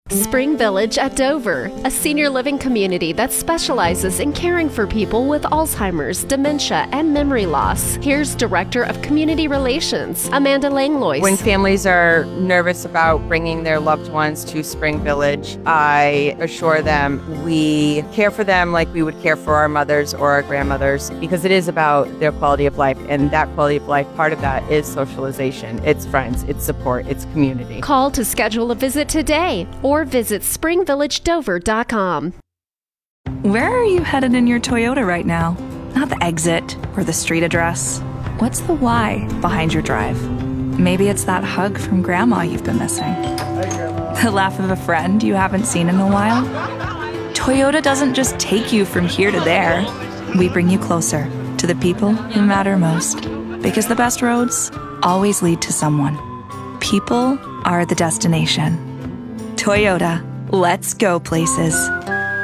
Spring Village at Dover, a senior living community that specializes in caring for people with Alzheimer's, dementia, and memory loss. Here's Director of Community Relations, Amanda Langlois. When families are nervous about bringing their loved ones to Spring Village, I assure them we care for them like we would care for our mothers or our grandmothers, because it is about their quality of life, and that quality of life, part of that is socialization. It's friends, it's support, it's community. Call to schedule a visit today or visit springvillagedover.com. Where are you headed in your Toyota right now? Not the exit or the street address. What's the why behind your drive? Maybe it's that hug from Grandma you've been missing. Hi, Grandma. The laugh of a friend you haven't seen in a while. Toyota doesn't just take you from here to there. We bring you closer to the people who matter most. Because the best roads always lead to someone. People are the destination. Toyota, let's go places.